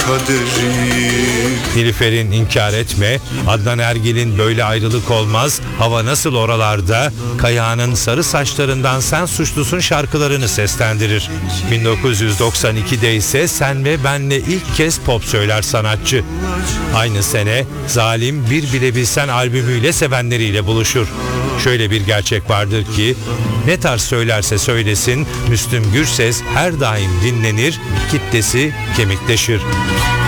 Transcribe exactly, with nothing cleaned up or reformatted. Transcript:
kaderi. Nilüfer'in İnkar Etme, Adnan Ergel'in Böyle Ayrılık Olmaz, Hava Nasıl Oralarda, Kayağan'ın Sarı Saçlarından Sen Suçlusun şarkılarını seslendirir. bin dokuz yüz doksan ikide ise Sen ve Benle ilk kez pop söyler sanatçı. Aynı sene Zalim Bir Bile Bilsen albümüyle sevenleriyle buluşur. Şöyle bir gerçek vardır ki ne tarz söylerse söylesin Müslüm Gürses her daim dinlenir, kitlesi kemikleşir.